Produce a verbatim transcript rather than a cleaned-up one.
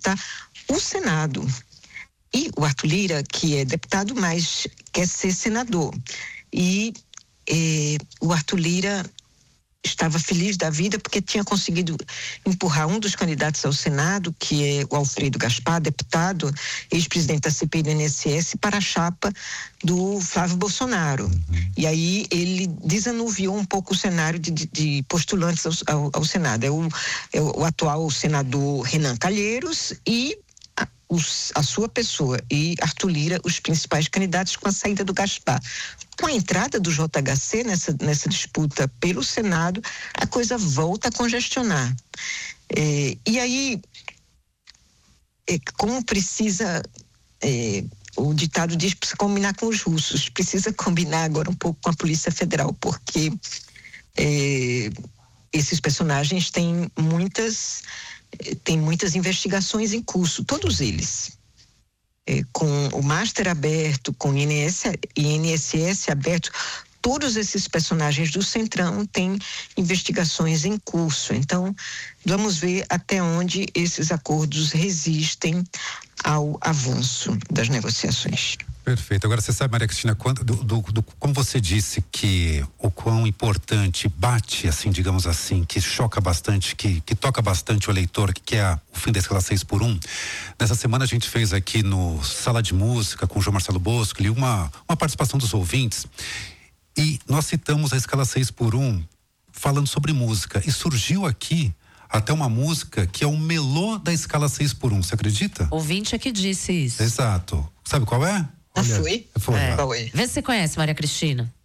disputar o Senado. E o Arthur Lira, que é deputado, mas quer ser senador. E eh, o Arthur Lira estava feliz da vida porque tinha conseguido empurrar um dos candidatos ao Senado, que é o Alfredo Gaspar, deputado, ex-presidente da C P I do I N S S, para a chapa do Flávio Bolsonaro. Uhum. E aí ele desanuviou um pouco o cenário de, de, de postulantes ao, ao, ao Senado. É o, é o atual senador Renan Calheiros e a, os, a sua pessoa, e Arthur Lira, os principais candidatos, com a saída do Gaspar. Com a entrada do J H C nessa, nessa disputa pelo Senado, a coisa volta a congestionar. É, e aí, é, como precisa, é, o ditado diz, precisa combinar com os russos, precisa combinar agora um pouco com a Polícia Federal, porque é, esses personagens têm muitas, têm muitas investigações em curso, todos eles. É, com o Master aberto, com o I N S S aberto, todos esses personagens do Centrão têm investigações em curso. Então, vamos ver até onde esses acordos resistem ao avanço das negociações. Perfeito. Agora, você sabe, Maria Cristina, quando, do, do, do, como você disse que o quão importante bate, assim, digamos assim, que choca bastante, que, que toca bastante o eleitor, que é o fim da escala seis por um. Nessa semana a gente fez aqui no Sala de Música com o João Marcelo Bosco uma, uma participação dos ouvintes e nós citamos a escala seis por um falando sobre música e surgiu aqui até uma música que é o melô da escala seis por um, você acredita? Ouvinte é que disse isso. Exato. Sabe qual é? Ah, foi? Foi. É. Qual é? Vê se você conhece, Maria Cristina.